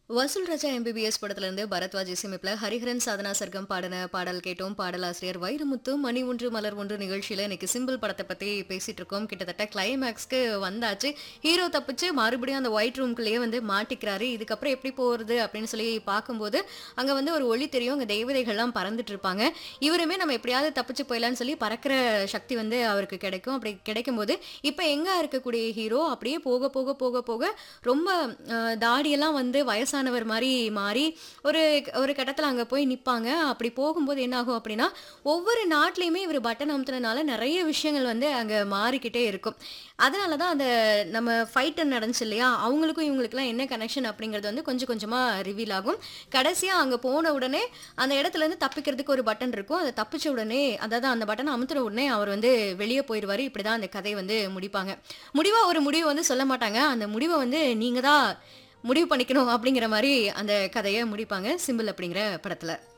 வசூல் ராஜா எம்பிபிஎஸ் படத்துல இருந்து பரத்வாஜ் இசையமைப்புல ஹரிஹரன் சாதனா சர்க்கம் பாடின பாடல் கேட்டோம். பாடலாசிரியர் வைரமுத்து. மணி ஒன்று மலர் ஒன்று நிகழ்ச்சியில இன்னைக்கு சிம்பிள் படத்தை பத்தி பேசிட்டு இருக்கோம். கிட்டத்தட்ட கிளைமேக்ஸ்க்கு வந்தாச்சு. ஹீரோ தப்பிச்சு மறுபடியும் அந்த ஒயிட் ரூம்குள்ளேயே மாட்டிக்கிறாரு. இதுக்கப்புறம் எப்படி போறது அப்படின்னு சொல்லி பார்க்கும்போது அங்க ஒரு ஒளி தெரியும். அங்க தேவதைகள்லாம் பறந்துட்டு இருப்பாங்க. இவருமே நம்ம எப்படியாவது தப்பிச்சு போயிடலாம்னு சொல்லி பறக்கிற சக்தி அவருக்கு கிடைக்கும். அப்படி கிடைக்கும்போது இப்ப எங்க இருக்கக்கூடிய ஹீரோ அப்படியே போக போக போக போக ரொம்ப தாடியெல்லாம் வயசானவர் மாரி மாறி ஒரு ஒரு கட்டத்துல அங்க போய் நிப்பாங்க. அப்படி போகும்போது என்ன ஆகும் அப்படின்னா, ஒவ்வொரு நாட்டிலயுமே இவரு பட்டன் அமுத்துனனால நெறைய விஷயங்கள் அங்க மாறிக்கிட்டே இருக்கும். அதனால தான் அந்த நம்ம ஃபைட் நடந்துச்சு இல்லையா? அவங்களுக்கும் இவங்களுக்குலாம் என்ன கனெக்ஷன் அப்படிங்கிறது கொஞ்சம் கொஞ்சமா ரிவீல் ஆகும். கடைசியா அங்க போன உடனே அந்த இடத்துலருந்து தப்பிக்கிறதுக்கு ஒரு பட்டன் இருக்கும். அத தப்பிச்ச உடனே அதாவது அந்த பட்டன அமுத்துன உடனே அவர் வெளிய போயிருவாரு. இப்படிதான் அந்த கதை முடிப்பாங்க. முடிவா ஒரு முடிவு சொல்ல மாட்டாங்க. அந்த முடிவ நீங்க தான் முடிவு பண்ணிக்கணும் அப்படிங்கிற மாரி அந்த கதைய முடிப்பாங்க. சிம்பிள் அப்படிங்கிற படத்துல.